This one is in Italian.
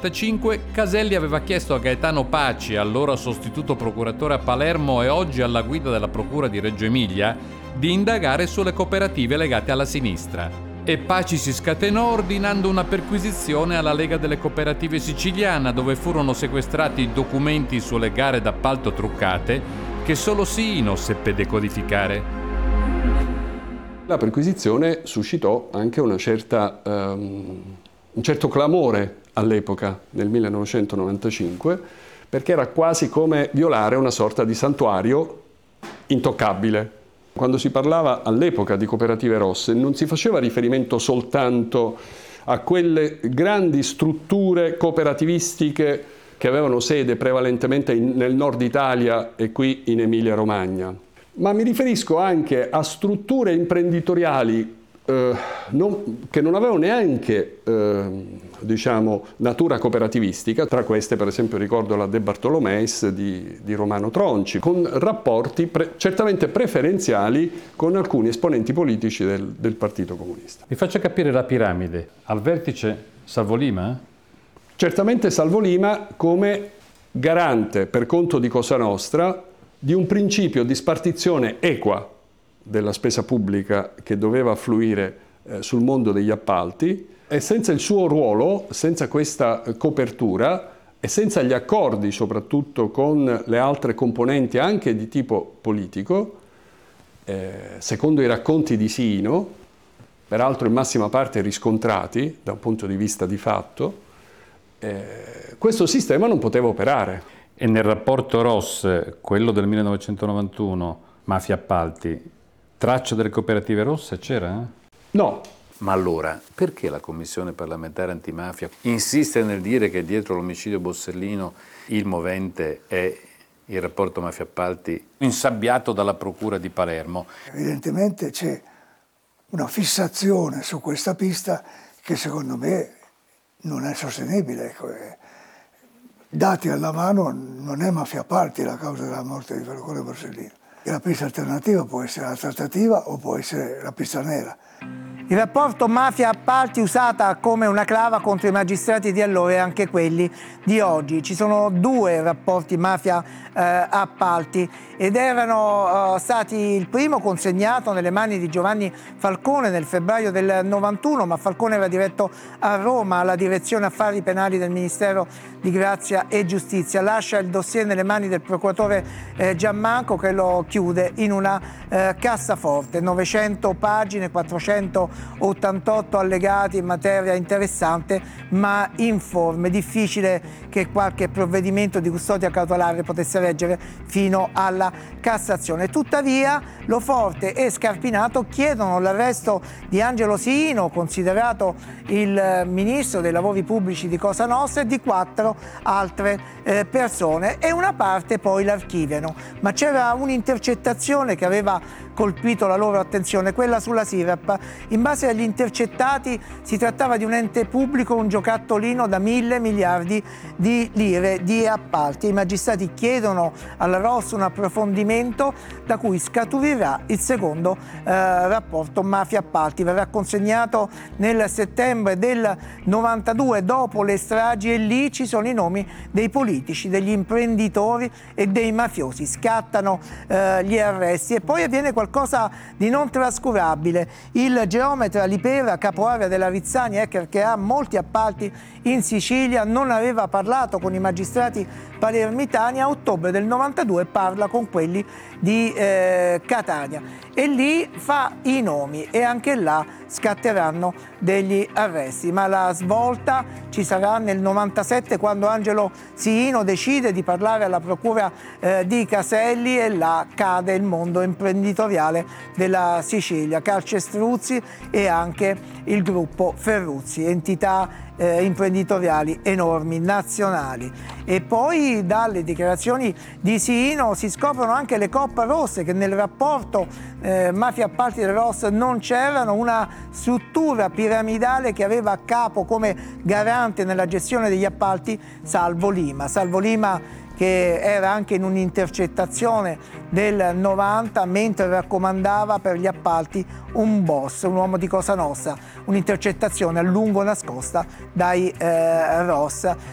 1995 Caselli aveva chiesto a Gaetano Paci, allora sostituto procuratore a Palermo e oggi alla guida della procura di Reggio Emilia, di indagare sulle cooperative legate alla sinistra. E Paci si scatenò ordinando una perquisizione alla Lega delle Cooperative Siciliana, dove furono sequestrati documenti sulle gare d'appalto truccate che solo Siino seppe decodificare. La perquisizione suscitò anche un certo clamore all'epoca, nel 1995, perché era quasi come violare una sorta di santuario intoccabile. Quando si parlava all'epoca di cooperative rosse non si faceva riferimento soltanto a quelle grandi strutture cooperativistiche che avevano sede prevalentemente nel nord Italia e qui in Emilia-Romagna, ma mi riferisco anche a strutture imprenditoriali che non avevano neanche natura cooperativistica. Tra queste per esempio ricordo la De Bartolomeis di Romano Tronci, con rapporti certamente preferenziali con alcuni esponenti politici del Partito Comunista. Vi faccio capire la piramide. Al vertice Salvo Lima? Certamente Salvo Lima come garante per conto di Cosa Nostra di un principio di spartizione equa della spesa pubblica che doveva affluire sul mondo degli appalti, e senza il suo ruolo, senza questa copertura e senza gli accordi soprattutto con le altre componenti anche di tipo politico, secondo i racconti di Siino, peraltro in massima parte riscontrati da un punto di vista di fatto, questo sistema non poteva operare. E nel rapporto Ross, quello del 1991, Mafia Appalti, traccia delle cooperative rosse c'era? No. Ma allora, perché la Commissione parlamentare antimafia insiste nel dire che dietro l'omicidio Borsellino il movente è il rapporto Mafia Appalti insabbiato dalla Procura di Palermo? Evidentemente c'è una fissazione su questa pista che secondo me non è sostenibile. Dati alla mano, non è Mafia Appalti la causa della morte di Falcone Borsellino. E la pista alternativa può essere la trattativa o può essere la pista nera. Il rapporto mafia-appalti usata come una clava contro i magistrati di allora e anche quelli di oggi. Ci sono due rapporti mafia-appalti ed erano stati il primo consegnato nelle mani di Giovanni Falcone nel febbraio del 91, ma Falcone era diretto a Roma alla direzione affari penali del Ministero di Grazia e Giustizia. Lascia il dossier nelle mani del procuratore Giammanco, che lo chiude in una cassaforte. 900 pagine, 488 allegati in materia interessante ma informe. Difficile che qualche provvedimento di custodia cautelare potesse reggere fino alla Cassazione. Tuttavia Loforte e Scarpinato chiedono l'arresto di Angelo Siino, considerato il ministro dei lavori pubblici di Cosa Nostra, e di 4 altre persone, e una parte poi l'archiviano. Ma c'era un'intercettazione che aveva colpito la loro attenzione, quella sulla SIRAP. In base agli intercettati si trattava di un ente pubblico, un giocattolino da 1.000 miliardi di lire di appalti. I magistrati chiedono alla ROS un approfondimento da cui scaturirà il secondo rapporto mafia-appalti. Verrà consegnato nel settembre del 92 dopo le stragi, e lì ci sono i nomi dei politici, degli imprenditori e dei mafiosi. Scattano gli arresti e poi avviene qualcosa di non trascurabile. Il geometra Lipera, capoarea della Rizzani, che ha molti appalti in Sicilia, non aveva parlato con i magistrati palermitani. A ottobre del 92 parla con quelli di Catania e lì fa i nomi, e anche là scatteranno degli arresti. Ma la svolta ci sarà nel 97, quando Angelo Siino decide di parlare alla procura di Caselli, e là cade il mondo imprenditoriale della Sicilia. Calcestruzzi e anche il gruppo Ferruzzi, entità imprenditoriali enormi, nazionali. E poi dalle dichiarazioni di Siino si scoprono anche le coppe rosse, che nel rapporto mafia appalti del ROS non c'erano, una struttura piramidale che aveva a capo come garante nella gestione degli appalti Salvo Lima. Salvo Lima, che era anche in un'intercettazione del 90 mentre raccomandava per gli appalti un boss, un uomo di Cosa Nostra, un'intercettazione a lungo nascosta dai ROS.